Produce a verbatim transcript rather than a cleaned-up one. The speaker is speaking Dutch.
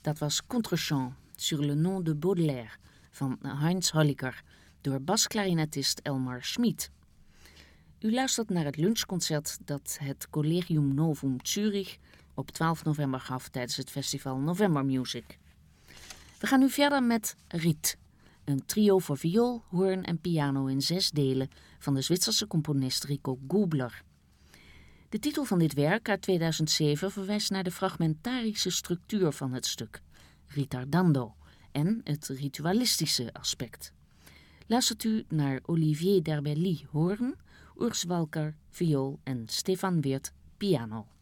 Dat was Contrechamp sur le nom de Baudelaire van Heinz Holliger door basklarinetist Elmar Schmid. U luistert naar het lunchconcert dat het Collegium Novum Zurich op twaalf november gaf tijdens het festival November Music. We gaan nu verder met Riet, een trio voor viool, hoorn en piano in zes delen van de Zwitserse componist Rico Gubler. De titel van dit werk uit tweeduizend zeven verwijst naar de fragmentarische structuur van het stuk, ritardando, en het ritualistische aspect. Luistert u naar Olivier Derbelly hoorn, Urs Walker viool en Stefan Weert piano.